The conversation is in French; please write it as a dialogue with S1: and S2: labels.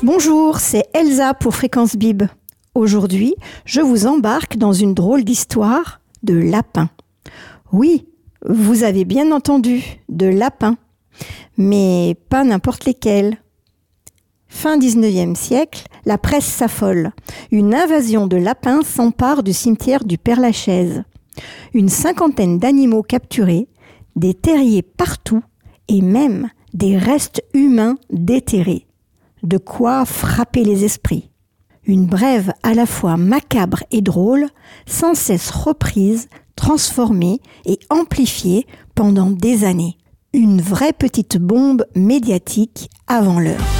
S1: Bonjour, c'est Elsa pour Fréquence Bib. Aujourd'hui, je vous embarque dans une drôle d'histoire de lapins. Oui, vous avez bien entendu, de lapins, mais pas n'importe lesquels. Fin 19e siècle, la presse s'affole. Une invasion de lapins s'empare du cimetière du Père-Lachaise. Une cinquantaine d'animaux capturés, des terriers partout et même des restes humains déterrés. De quoi frapper les esprits. Une brève à la fois macabre et drôle, sans cesse reprise, transformée et amplifiée pendant des années. Une vraie petite bombe médiatique avant l'heure.